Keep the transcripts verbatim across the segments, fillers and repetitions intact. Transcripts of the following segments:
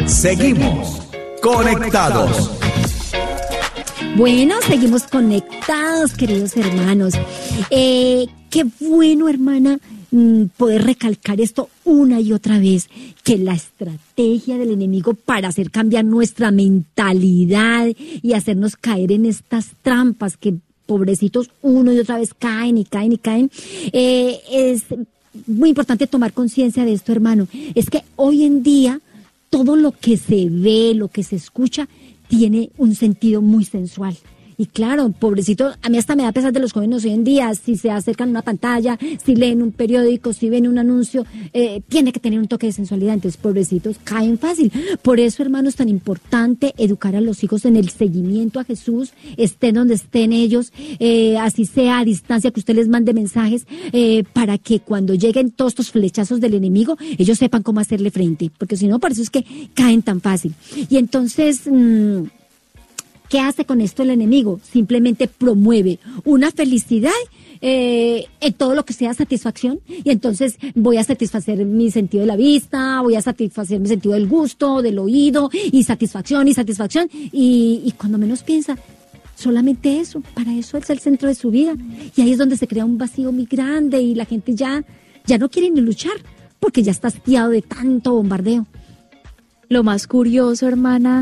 Seguimos conectados. Bueno, seguimos conectados, queridos hermanos. Eh, qué bueno, hermana, poder recalcar esto una y otra vez, que la estrategia del enemigo para hacer cambiar nuestra mentalidad y hacernos caer en estas trampas que pobrecitos uno y otra vez caen y caen y caen, eh, es muy importante tomar conciencia de esto, hermano. Es que hoy en día todo lo que se ve, lo que se escucha, tiene un sentido muy sensual. Y claro, pobrecito, a mí hasta me da pesar de los jóvenes hoy en día, si se acercan a una pantalla, si leen un periódico, si ven un anuncio, eh, tiene que tener un toque de sensualidad, entonces pobrecitos caen fácil. Por eso, hermanos, es tan importante educar a los hijos en el seguimiento a Jesús, estén donde estén ellos, eh, así sea a distancia, que usted les mande mensajes, eh, para que cuando lleguen todos estos flechazos del enemigo, ellos sepan cómo hacerle frente, porque si no, por eso es que caen tan fácil. Y entonces... Mmm, ¿qué hace con esto el enemigo? Simplemente promueve una felicidad eh, en todo lo que sea satisfacción, y entonces voy a satisfacer mi sentido de la vista, voy a satisfacer mi sentido del gusto, del oído, y satisfacción y satisfacción, y, y cuando menos piensa, solamente eso, para eso es el centro de su vida, y ahí es donde se crea un vacío muy grande y la gente ya, ya no quiere ni luchar, porque ya está hastiado de tanto bombardeo. Lo más curioso, hermana,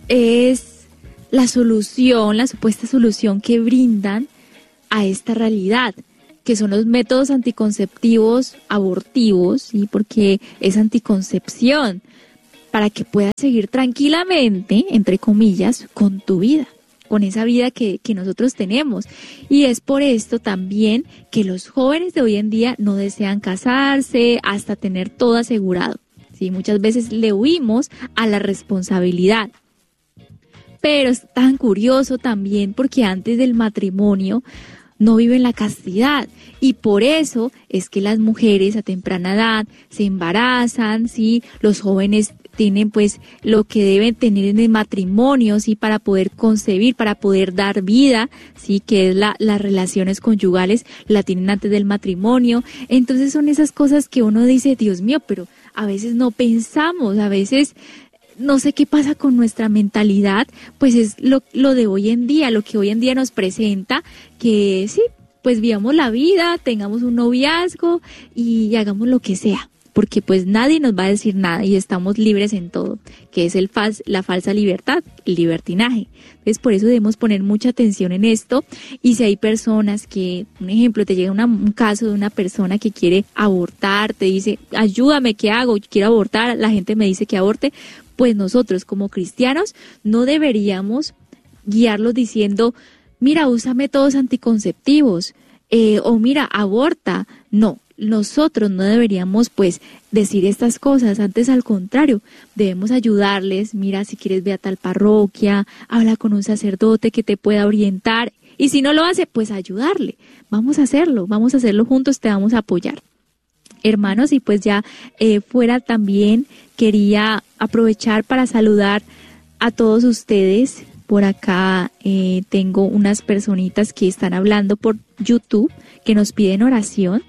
es la solución, la supuesta solución que brindan a esta realidad, que son los métodos anticonceptivos abortivos, ¿sí? Porque es anticoncepción, para que puedas seguir tranquilamente, entre comillas, con tu vida, con esa vida que, que nosotros tenemos. Y es por esto también que los jóvenes de hoy en día no desean casarse hasta tener todo asegurado, ¿sí? Muchas veces le huimos a la responsabilidad. Pero es tan curioso también porque antes del matrimonio no viven la castidad, y por eso es que las mujeres a temprana edad se embarazan, ¿sí? Los jóvenes tienen pues lo que deben tener en el matrimonio, ¿sí? Para poder concebir, para poder dar vida, ¿sí? Que es la, las relaciones conyugales, la tienen antes del matrimonio. Entonces son esas cosas que uno dice, Dios mío, pero a veces no pensamos, a veces... No sé qué pasa con nuestra mentalidad, pues es lo, lo de hoy en día, lo que hoy en día nos presenta, que sí, pues vivamos la vida, tengamos un noviazgo y hagamos lo que sea, porque pues nadie nos va a decir nada y estamos libres en todo, que es el fals, la falsa libertad, el libertinaje. Entonces por eso debemos poner mucha atención en esto, y si hay personas que, un ejemplo, te llega una, un caso de una persona que quiere abortar, te dice, ayúdame, ¿qué hago? Quiero abortar, la gente me dice que aborte. Pues nosotros como cristianos no deberíamos guiarlos diciendo, mira, usa métodos anticonceptivos, eh, o mira, aborta. No, nosotros no deberíamos pues decir estas cosas, antes al contrario, debemos ayudarles, mira, si quieres ve a tal parroquia, habla con un sacerdote que te pueda orientar, y si no lo hace, pues ayudarle, vamos a hacerlo, vamos a hacerlo juntos, te vamos a apoyar. Hermanos, y pues ya eh, fuera también quería aprovechar para saludar a todos ustedes. Por acá eh, tengo unas personitas que están hablando por YouTube, que nos piden oración.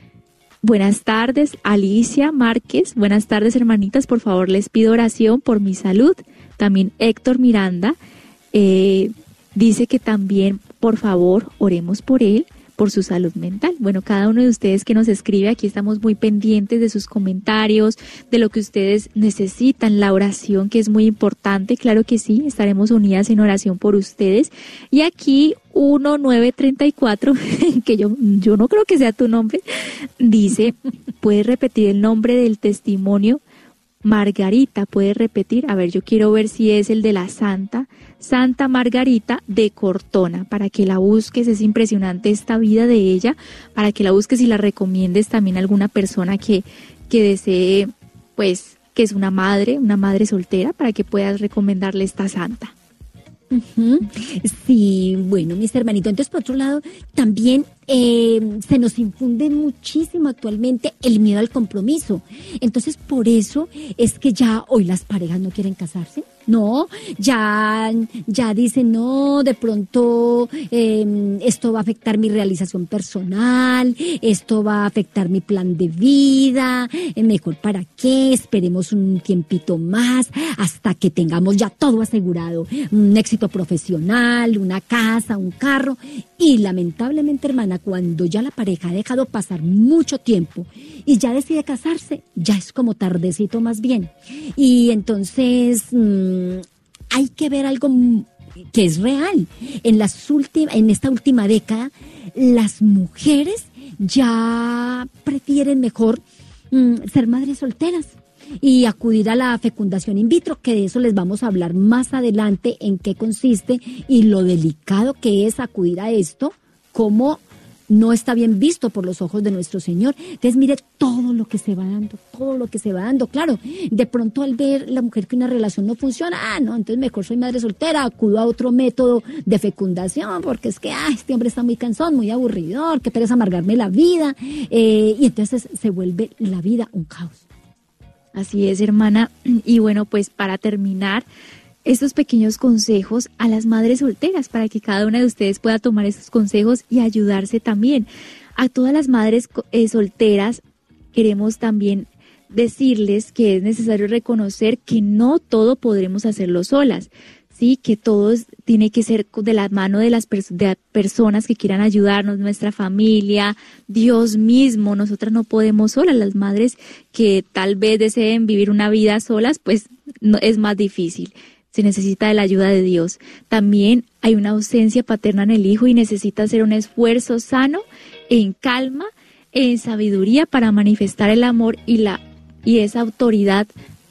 Buenas tardes, Alicia Márquez. Buenas tardes, hermanitas. Por favor, les pido oración por mi salud. También Héctor Miranda eh, dice que también, por favor, oremos por él, por su salud mental. Bueno, cada uno de ustedes que nos escribe, aquí estamos muy pendientes de sus comentarios, de lo que ustedes necesitan, la oración, que es muy importante. Claro que sí, estaremos unidas en oración por ustedes. Y aquí uno nueve treinta y cuatro, que yo, yo no creo que sea tu nombre, dice, ¿puedes repetir el nombre del testimonio? Margarita, ¿puedes repetir? A ver, yo quiero ver si es el de la Santa, Santa Margarita de Cortona, para que la busques. Es impresionante esta vida de ella, para que la busques y la recomiendes también a alguna persona que, que desee, pues, que es una madre, una madre soltera, para que puedas recomendarle esta santa. Uh-huh. Sí, bueno, mis hermanitos, entonces por otro lado, también eh, se nos infunde muchísimo actualmente el miedo al compromiso. Entonces por eso es que ya hoy las parejas no quieren casarse, No, ya, ya dicen, no, de pronto eh, esto va a afectar mi realización personal, esto va a afectar mi plan de vida, eh, mejor para qué, esperemos un tiempito más hasta que tengamos ya todo asegurado, un éxito profesional, una casa, un carro. Y lamentablemente, hermana, cuando ya la pareja ha dejado pasar mucho tiempo y ya decide casarse, ya es como tardecito más bien. Y entonces mmm, hay que ver algo que es real. En, las últimas, en esta última década, las mujeres ya prefieren mejor mmm, ser madres solteras y acudir a la fecundación in vitro, que de eso les vamos a hablar más adelante, en qué consiste y lo delicado que es acudir a esto, cómo no está bien visto por los ojos de nuestro Señor. Entonces mire todo lo que se va dando, todo lo que se va dando. Claro, de pronto al ver la mujer que una relación no funciona, ah, no, entonces mejor soy madre soltera, acudo a otro método de fecundación, porque es que, ah, este hombre está muy cansón, muy aburridor, que pereza amargarme la vida, eh, y entonces se vuelve la vida un caos. Así es, hermana. Y bueno, pues para terminar, estos pequeños consejos a las madres solteras, para que cada una de ustedes pueda tomar estos consejos y ayudarse también. A todas las madres eh, solteras queremos también decirles que es necesario reconocer que no todo podremos hacerlo solas, sí, que todo tiene que ser de la mano de las pers- de personas que quieran ayudarnos, nuestra familia, Dios mismo. Nosotras no podemos solas. Las madres que tal vez deseen vivir una vida solas, pues no, es más difícil. Se necesita de la ayuda de Dios. También hay una ausencia paterna en el hijo y necesita hacer un esfuerzo sano, en calma, en sabiduría para manifestar el amor y la y esa autoridad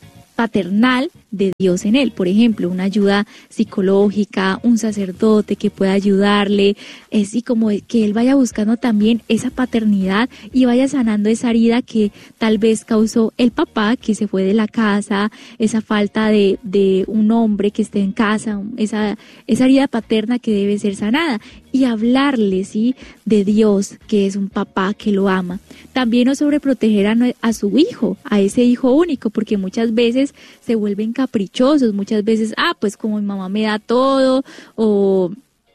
paternal de Dios en él. Por ejemplo, una ayuda psicológica, un sacerdote que pueda ayudarle, así como que él vaya buscando también esa paternidad y vaya sanando esa herida que tal vez causó el papá que se fue de la casa, esa falta de, de un hombre que esté en casa, esa, esa herida paterna que debe ser sanada, y hablarle, ¿sí?, de Dios, que es un papá que lo ama. También no sobreproteger a, a su hijo, a ese hijo único, porque muchas veces se vuelven caprichosos, muchas veces, ah, pues como mi mamá me da todo, o,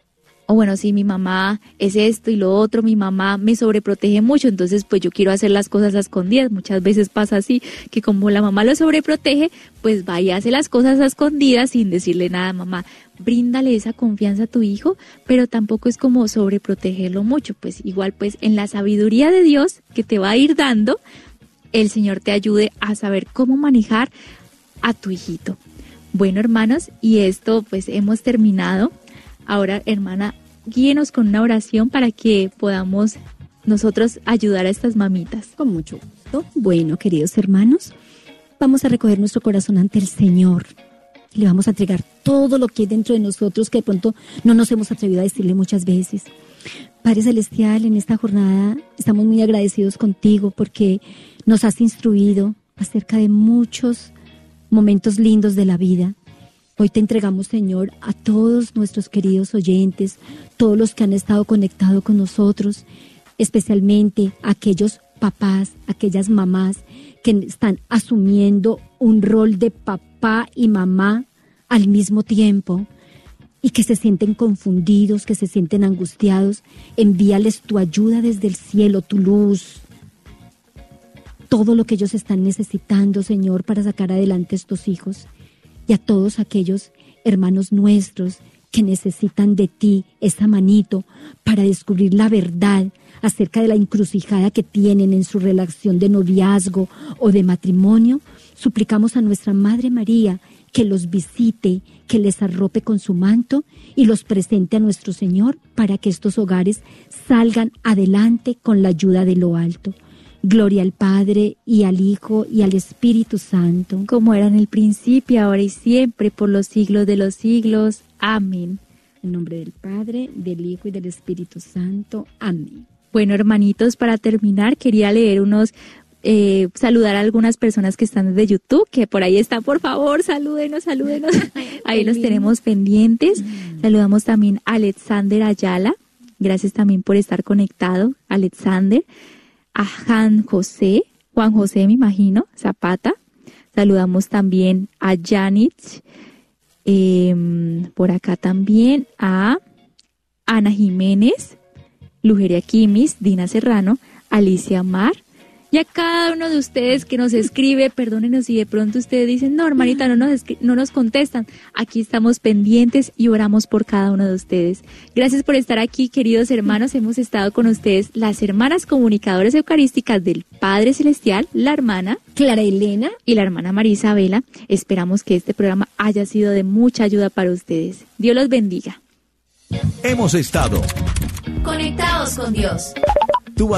o bueno, sí, mi mamá es esto y lo otro, mi mamá me sobreprotege mucho, entonces pues yo quiero hacer las cosas a escondidas. Muchas veces pasa así, que como la mamá lo sobreprotege, pues va y hace las cosas a escondidas sin decirle nada a mamá. Bríndale esa confianza a tu hijo, pero tampoco es como sobreprotegerlo mucho, pues igual pues en la sabiduría de Dios que te va a ir dando, el Señor te ayude a saber cómo manejar a tu hijito. Bueno, hermanos, y esto pues hemos terminado. Ahora, hermana, guíenos con una oración para que podamos nosotros ayudar a estas mamitas. Con mucho gusto. Bueno, queridos hermanos, vamos a recoger nuestro corazón ante el Señor. Le vamos a entregar todo lo que hay dentro de nosotros que de pronto no nos hemos atrevido a decirle muchas veces. Padre Celestial, en esta jornada estamos muy agradecidos contigo porque nos has instruido acerca de muchos momentos lindos de la vida. Hoy te entregamos, Señor, a todos nuestros queridos oyentes, todos los que han estado conectados con nosotros, especialmente a aquellos papás, aquellas mamás que están asumiendo un rol de papá y mamá al mismo tiempo y que se sienten confundidos, que se sienten angustiados. Envíales tu ayuda desde el cielo, tu luz, todo lo que ellos están necesitando, Señor, para sacar adelante a estos hijos. Y a todos aquellos hermanos nuestros que necesitan de ti, esa manito, para descubrir la verdad acerca de la encrucijada que tienen en su relación de noviazgo o de matrimonio, suplicamos a nuestra Madre María que los visite, que les arrope con su manto y los presente a nuestro Señor para que estos hogares salgan adelante con la ayuda de lo alto. Gloria al Padre, y al Hijo, y al Espíritu Santo. Como era en el principio, ahora y siempre, por los siglos de los siglos. Amén. En nombre del Padre, del Hijo y del Espíritu Santo. Amén. Bueno, hermanitos, para terminar, quería leer unos, eh, saludar a algunas personas que están desde YouTube, que por ahí están, por favor, salúdenos, salúdenos. Ahí los tenemos pendientes. Saludamos también a Alexander Ayala. Gracias también por estar conectado, Alexander. A Juan José, Juan José me imagino, Zapata. Saludamos también a Janich eh, por acá también a Ana Jiménez, Lugeria Quimis, Dina Serrano, Alicia Mar, y a cada uno de ustedes que nos escribe. Perdónenos si de pronto ustedes dicen, no, hermanita, no nos, escri- no nos contestan. Aquí estamos pendientes y oramos por cada uno de ustedes. Gracias por estar aquí, queridos hermanos. Hemos estado con ustedes las hermanas comunicadoras eucarísticas del Padre Celestial, la hermana Clara Elena y la hermana María Isabela. Esperamos que este programa haya sido de mucha ayuda para ustedes. Dios los bendiga. Hemos estado Conectados con Dios.